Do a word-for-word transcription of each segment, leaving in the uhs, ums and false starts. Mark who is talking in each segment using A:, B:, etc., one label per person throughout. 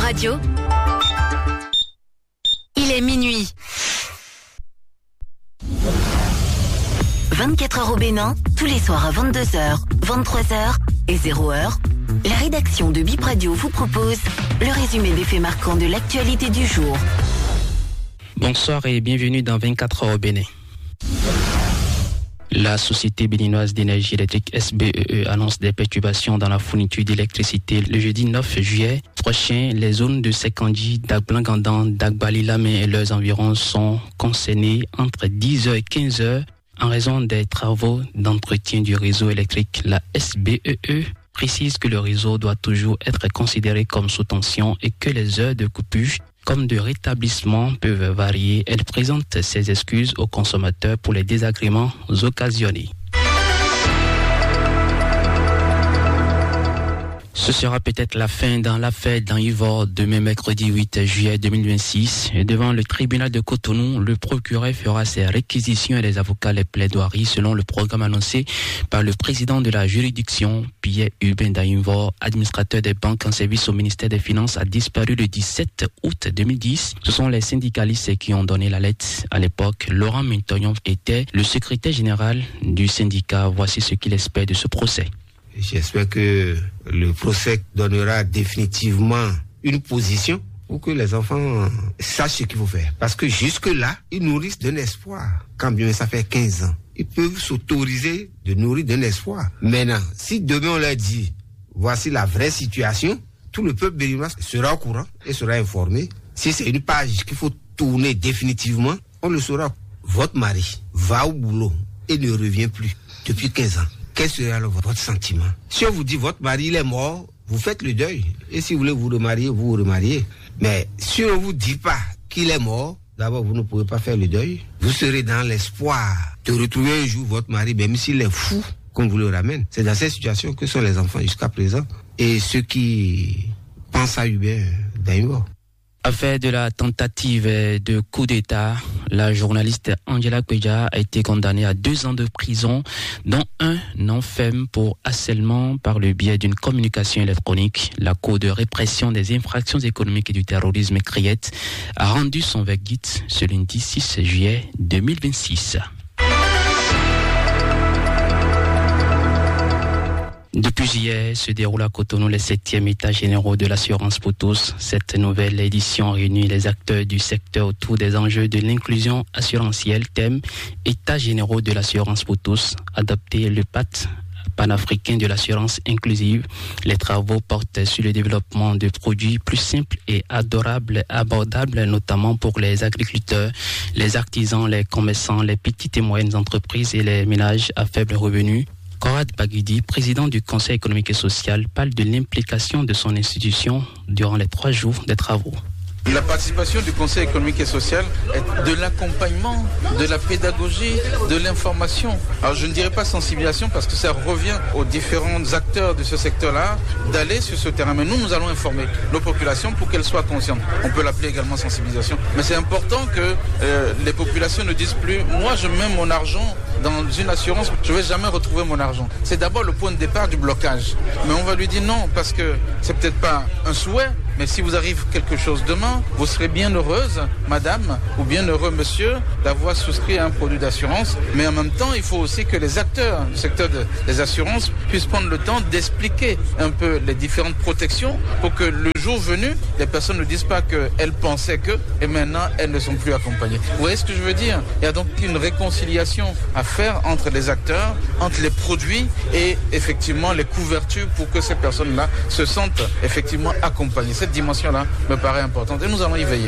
A: Radio. Il est minuit. vingt-quatre heures au Bénin, tous les soirs à vingt-deux heures, vingt-trois heures et zéro heure. La rédaction de Bip Radio vous propose le résumé des faits marquants de l'actualité du jour.
B: Bonsoir et bienvenue dans vingt-quatre heures au Bénin. La Société béninoise d'énergie électrique S B E E annonce des perturbations dans la fourniture d'électricité le jeudi neuf juillet prochain. Les zones de Sekandji, Dagblangandan, Dagbalilamé et leurs environs sont concernées entre dix heures et quinze heures en raison des travaux d'entretien du réseau électrique. La S B E E précise que le réseau doit toujours être considéré comme sous tension et que les heures de coupure comme de rétablissement peuvent varier. Elle présente ses excuses aux consommateurs pour les désagréments occasionnés. Ce sera peut-être la fin dans l'affaire d'Anivor. Demain, mercredi huit juillet deux mille vingt-six, devant le tribunal de Cotonou, le procureur fera ses réquisitions et les avocats les plaidoiries selon le programme annoncé par le président de la juridiction, Pierre Hubin d'Anivor, administrateur des banques en service au ministère des Finances, a disparu le dix-sept août deux mille dix. Ce sont les syndicalistes qui ont donné la lettre. À l'époque, Laurent Mintognon était le secrétaire général du syndicat. Voici ce qu'il espère de ce procès.
C: J'espère que le procès donnera définitivement une position pour que les enfants sachent ce qu'il faut faire. Parce que jusque-là, ils nourrissent d'un espoir. Quand bien ça fait quinze ans, ils peuvent s'autoriser de nourrir d'un espoir. Maintenant, si demain on leur dit, voici la vraie situation, tout le peuple béninois sera au courant et sera informé. Si c'est une page qu'il faut tourner définitivement, on le saura. Votre mari va au boulot et ne revient plus depuis quinze ans. Quel serait alors votre sentiment? Si on vous dit votre mari il est mort, vous faites le deuil. Et si vous voulez vous remarier, vous vous remariez. Mais si on ne vous dit pas qu'il est mort, d'abord vous ne pouvez pas faire le deuil. Vous serez dans l'espoir de retrouver un jour votre mari, même s'il est fou, qu'on vous le ramène. C'est dans cette situation que sont les enfants jusqu'à présent. Et ceux qui pensent à Hubert d'Anivor.
B: Affaire de la tentative de coup d'État, la journaliste Angela Kweja a été condamnée à deux ans de prison, dont un an ferme pour harcèlement par le biais d'une communication électronique. La Cour de répression des infractions économiques et du terrorisme, C R I E T, a rendu son verdict ce lundi six juillet deux mille vingt-six. Depuis hier, se déroule à Cotonou les septièmes États généraux de l'assurance pour tous. Cette nouvelle édition réunit les acteurs du secteur autour des enjeux de l'inclusion assurantielle. Thème États généraux de l'assurance pour tous, adopter le pacte panafricain de l'assurance inclusive. Les travaux portent sur le développement de produits plus simples et adorables, abordables, notamment pour les agriculteurs, les artisans, les commerçants, les petites et moyennes entreprises et les ménages à faible revenu. Korad Baguidi, président du Conseil économique et social, parle de l'implication de son institution durant les trois jours des travaux.
D: La participation du Conseil économique et social est de l'accompagnement, de la pédagogie, de l'information. Alors je ne dirais pas sensibilisation parce que ça revient aux différents acteurs de ce secteur-là d'aller sur ce terrain. Mais nous, nous allons informer nos populations pour qu'elles soient conscientes. On peut l'appeler également sensibilisation. Mais c'est important que euh, les populations ne disent plus « moi je mets mon argent dans une assurance, je ne vais jamais retrouver mon argent ». C'est d'abord le point de départ du blocage. Mais on va lui dire non parce que c'est peut-être pas un souhait, mais si vous arrive quelque chose demain, vous serez bien heureuse, madame, ou bien heureux, monsieur, d'avoir souscrit à un produit d'assurance. Mais en même temps, il faut aussi que les acteurs du secteur de, des assurances puissent prendre le temps d'expliquer un peu les différentes protections pour que le jour venu, les personnes ne disent pas qu'elles pensaient que, et maintenant, elles ne sont plus accompagnées. Vous voyez ce que je veux dire? Il y a donc une réconciliation à faire entre les acteurs, entre les produits et effectivement les couvertures pour que ces personnes-là se sentent effectivement accompagnées. Cette dimension-là me paraît importante et nous allons y veiller.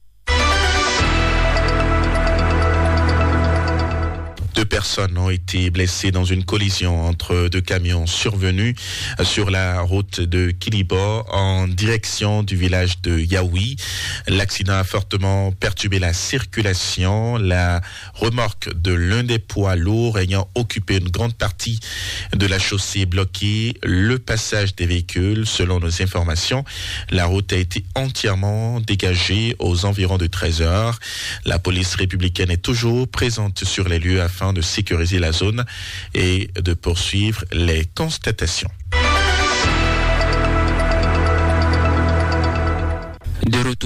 E: Deux personnes ont été blessées dans une collision entre deux camions survenus sur la route de Kilibo en direction du village de Yaoui. L'accident a fortement perturbé la circulation. La remorque de l'un des poids lourds ayant occupé une grande partie de la chaussée bloquée le passage des véhicules. Selon nos informations, la route a été entièrement dégagée aux environs de treize heures. La police républicaine est toujours présente sur les lieux afin de sécuriser la zone et de poursuivre les constatations.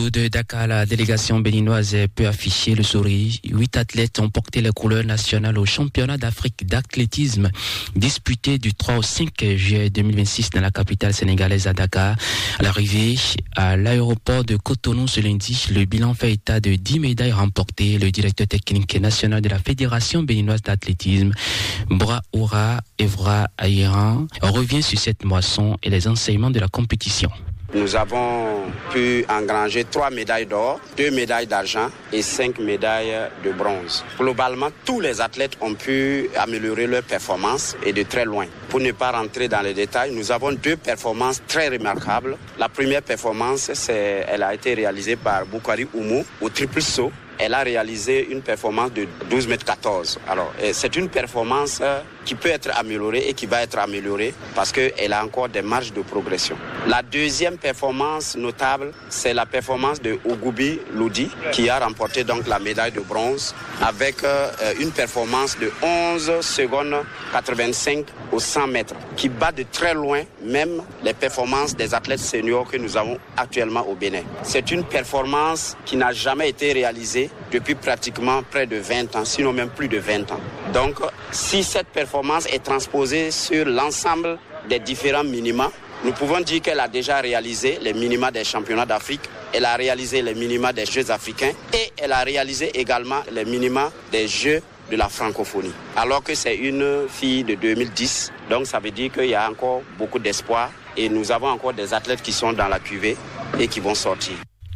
B: retour de Dakar, la délégation béninoise peut afficher le sourire. Huit athlètes ont porté les couleurs nationales au championnat d'Afrique d'athlétisme disputé du trois au cinq juillet deux mille vingt-six dans la capitale sénégalaise à Dakar. À l'arrivée à l'aéroport de Cotonou ce lundi, le bilan fait état de dix médailles remportées. Le directeur technique national de la Fédération béninoise d'athlétisme, Braoura Evra Aïran, revient sur cette moisson et les enseignements de la compétition.
F: Nous avons pu engranger trois médailles d'or, deux médailles d'argent et cinq médailles de bronze. Globalement, tous les athlètes ont pu améliorer leur performance et de très loin. Pour ne pas rentrer dans les détails, nous avons deux performances très remarquables. La première performance, c'est, elle a été réalisée par Boukari Oumou au triple saut. Elle a réalisé une performance de douze mètres quatorze. Alors, c'est une performance qui peut être améliorée et qui va être améliorée parce qu'elle a encore des marges de progression. La deuxième performance notable, c'est la performance de Ogoubi Loudi qui a remporté donc la médaille de bronze avec euh, une performance de onze secondes quatre-vingt-cinq au cent mètres qui bat de très loin même les performances des athlètes seniors que nous avons actuellement au Bénin. C'est une performance qui n'a jamais été réalisée depuis pratiquement près de vingt ans, sinon même plus de vingt ans. Donc, si cette performance est transposée sur l'ensemble des différents minima, nous pouvons dire qu'elle a déjà réalisé les minima des championnats d'Afrique, elle a réalisé les minima des Jeux africains et elle a réalisé également les minima des Jeux de la francophonie. Alors que c'est une fille de deux mille dix, donc ça veut dire qu'il y a encore beaucoup d'espoir et nous avons encore des athlètes qui sont dans la cuvée et qui vont sortir.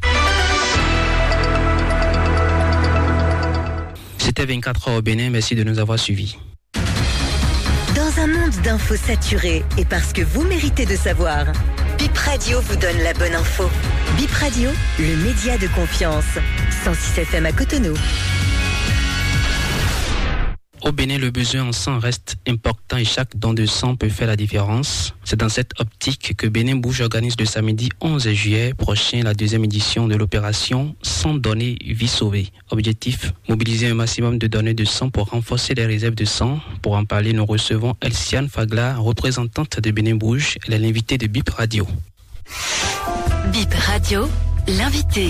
B: C'était vingt-quatre heures au Bénin, merci de nous avoir suivis.
G: Dans un monde d'infos saturées et parce que vous méritez de savoir, Bip Radio vous donne la bonne info. Bip Radio, le média de confiance. cent six F M à Cotonou.
B: Au Bénin, le besoin en sang reste important et chaque don de sang peut faire la différence. C'est dans cette optique que Bénin Bouge organise le samedi onze juillet prochain la deuxième édition de l'opération Sang donné, vie sauvée. Objectif, mobiliser un maximum de donneurs de sang pour renforcer les réserves de sang. Pour en parler, nous recevons Elsiane Fagla, représentante de Bénin Bouge. Elle est l'invitée de Bip Radio.
A: Bip Radio, l'invité.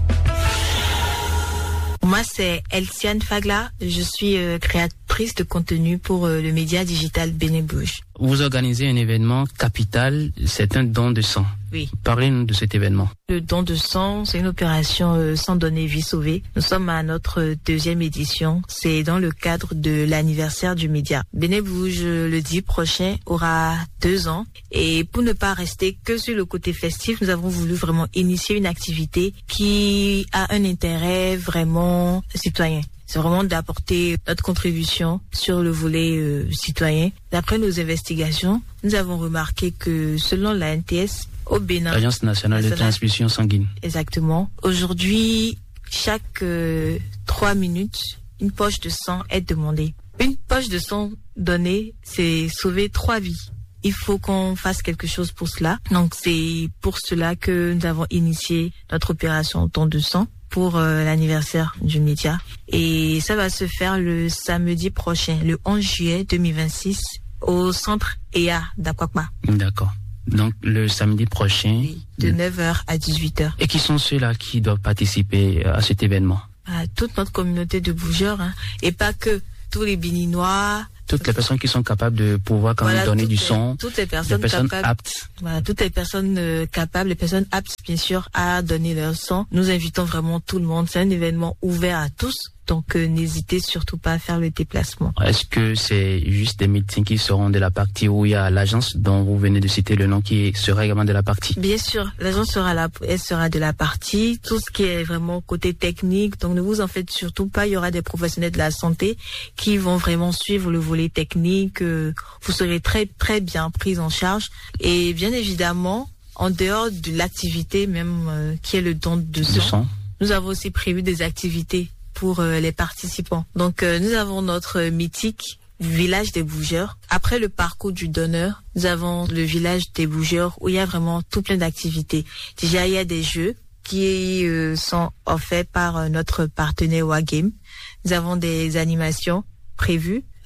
H: Moi, c'est Elsiane Fagla. Je suis euh, créatrice de contenu pour euh, le média digital Bénin Bouge.
B: Vous organisez un événement capital, c'est un don de sang.
H: Oui.
B: Parlez-nous de cet événement.
H: Le don de sang, c'est une opération euh, Sang donné, vie sauvée. Nous sommes à notre deuxième édition. C'est dans le cadre de l'anniversaire du média. Bénin Bouge, le dix prochain, aura deux ans. Et pour ne pas rester que sur le côté festif, nous avons voulu vraiment initier une activité qui a un intérêt vraiment citoyen. C'est vraiment d'apporter notre contribution sur le volet euh, citoyen. D'après nos investigations, nous avons remarqué que selon la N T S, au Bénin,
B: l'Agence nationale de transfusion sanguine.
H: Exactement. Aujourd'hui, chaque euh, trois minutes, une poche de sang est demandée. Une poche de sang donnée, c'est sauver trois vies. Il faut qu'on fasse quelque chose pour cela. Donc c'est pour cela que nous avons initié notre opération don de sang pour euh, l'anniversaire du média. Et ça va se faire le samedi prochain, le onze juillet deux mille vingt-six, au centre E A d'Akwakma.
B: D'accord. Donc le samedi prochain.
H: Oui, de neuf heures à dix-huit heures.
B: Et qui sont ceux-là qui doivent participer à cet événement?
H: À toute notre communauté de bougeurs, hein, et pas que tous les Béninois.
B: Toutes les personnes qui sont capables de pouvoir quand
H: voilà,
B: même donner du
H: les,
B: sang.
H: Toutes les personnes,
B: les personnes
H: capables,
B: aptes.
H: Voilà, toutes les personnes euh, capables, les personnes aptes, bien sûr, à donner leur sang. Nous invitons vraiment tout le monde. C'est un événement ouvert à tous. Donc, euh, n'hésitez surtout pas à faire le déplacement.
B: Est-ce que c'est juste des médecins qui seront de la partie où il y a l'agence dont vous venez de citer le nom qui sera également de la partie?
H: Bien sûr, l'agence sera là, elle sera de la partie. Tout ce qui est vraiment côté technique. Donc, ne vous en faites surtout pas. Il y aura des professionnels de la santé qui vont vraiment suivre le volet technique. Euh, vous serez très, très bien pris en charge. Et bien évidemment, en dehors de l'activité même euh, qui est le don de sang, sang, nous avons aussi prévu des activités pour euh, les participants. Donc, euh, nous avons notre mythique village des bougeurs. Après le parcours du donneur, nous avons le village des bougeurs où il y a vraiment tout plein d'activités. Déjà, il y a des jeux qui euh, sont offerts par euh, notre partenaire Wagame. Nous avons des animations prévues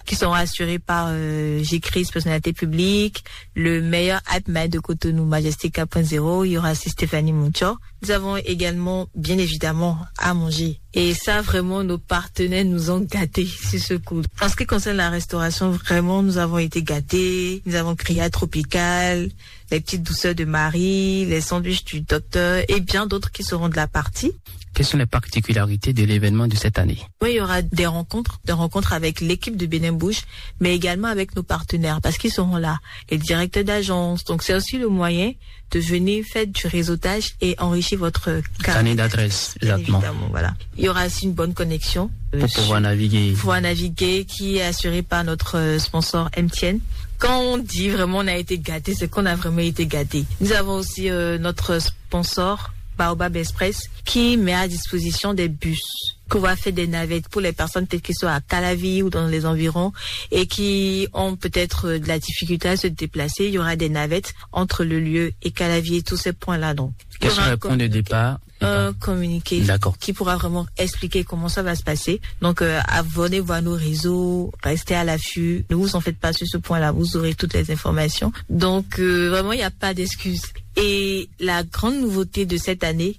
H: qui seront assurés par euh, G C R I S, personnalité publique, le meilleur Hype de Cotonou, Majesté quatre point zéro. Il y aura aussi Stéphanie Moucho. Nous avons également, bien évidemment, à manger. Et ça, vraiment, nos partenaires nous ont gâtés sur ce coup. En ce qui concerne la restauration, vraiment, nous avons été gâtés. Nous avons crié à Tropical, les petites douceurs de Marie, les sandwichs du docteur et bien d'autres qui seront de la partie.
B: Quelles sont les particularités de l'événement de cette année?
H: Oui, il y aura des rencontres, des rencontres avec l'équipe de Bénin Bouche, mais également avec nos partenaires, parce qu'ils seront là, les directeurs d'agence. Donc, c'est aussi le moyen de venir faire du réseautage et enrichir votre
B: carnet d'adresse. Exactement.
H: Évidemment, voilà. Il y aura aussi une bonne connexion.
B: Pour euh, pouvoir naviguer.
H: Pour pouvoir naviguer, qui est assurée par notre sponsor M T N. Quand on dit vraiment on a été gâtés, c'est qu'on a vraiment été gâtés. Nous avons aussi euh, notre sponsor, Baobab Express, qui met à disposition des bus, qu'on va faire des navettes pour les personnes peut-être qui sont à Calavi ou dans les environs et qui ont peut-être de la difficulté à se déplacer. Il y aura des navettes entre le lieu et Calavi et tous ces points-là. Donc,
B: quels sont les points de départ?
H: Un communiqué qui pourra vraiment expliquer comment ça va se passer. Donc, euh, abonnez-vous à nos réseaux, restez à l'affût. Ne vous en faites pas sur ce point-là, vous aurez toutes les informations. Donc, euh, vraiment, il n'y a pas d'excuses. Et la grande nouveauté de cette année,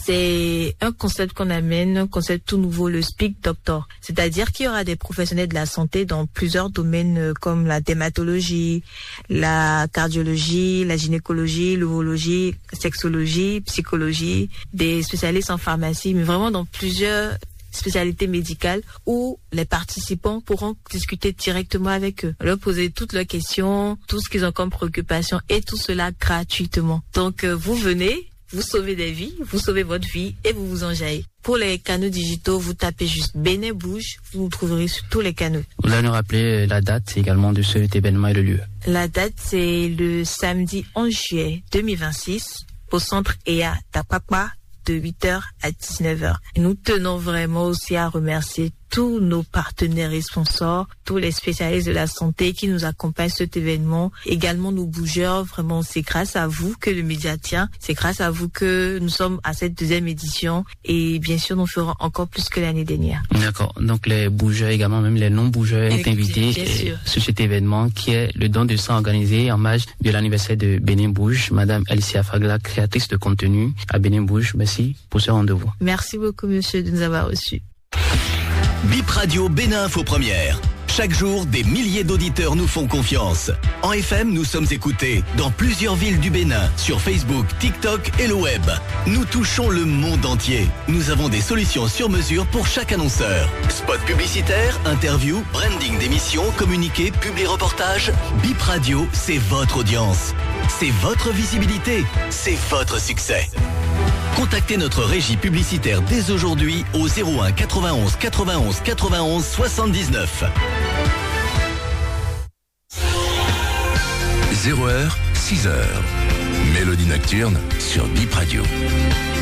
H: c'est un concept qu'on amène, un concept tout nouveau, le Speak Doctor. C'est-à-dire qu'il y aura des professionnels de la santé dans plusieurs domaines comme la dermatologie, la cardiologie, la gynécologie, l'urologie, la sexologie, psychologie, des spécialistes en pharmacie, mais vraiment dans plusieurs spécialités médicales où les participants pourront discuter directement avec eux, leur poser toutes leurs questions, tout ce qu'ils ont comme préoccupation et tout cela gratuitement. Donc euh, vous venez, vous sauvez des vies, vous sauvez votre vie et vous vous enjaillez. Pour les canaux digitaux, vous tapez juste Bénin Bouche, vous nous trouverez sur tous les canaux.
B: Vous allez nous rappeler la date également de cet événement et le lieu.
H: La date, c'est le samedi onze juillet deux mille vingt-six au centre E A d'Apapa de huit heures à dix-neuf heures. Et nous tenons vraiment aussi à remercier tous nos partenaires et sponsors, tous les spécialistes de la santé qui nous accompagnent cet événement, également nos bougeurs. Vraiment, c'est grâce à vous que le média tient, c'est grâce à vous que nous sommes à cette deuxième édition et bien sûr, nous ferons encore plus que l'année dernière.
B: D'accord. Donc les bougeurs également, même les non-bougeurs sont invités sur cet événement qui est le don de sang organisé en marge de l'anniversaire de Bénin Bouge. Madame Alicia Fagla, créatrice de contenu à Bénin Bouge, merci pour ce rendez-vous.
H: Merci beaucoup, monsieur, de nous avoir reçus.
I: Bip Radio Bénin Info Première. Chaque jour, des milliers d'auditeurs nous font confiance. En F M, nous sommes écoutés dans plusieurs villes du Bénin, sur Facebook, TikTok et le web. Nous touchons le monde entier. Nous avons des solutions sur mesure pour chaque annonceur. Spot publicitaire, interview, branding d'émissions, communiqué, publi-reportage. Bip Radio, c'est votre audience. C'est votre visibilité. C'est votre succès. Contactez notre régie publicitaire dès aujourd'hui au zéro un quatre-vingt-onze quatre-vingt-onze quatre-vingt-onze soixante-dix-neuf.
J: zéro heure, six heures. Mélodie nocturne sur Bip Radio.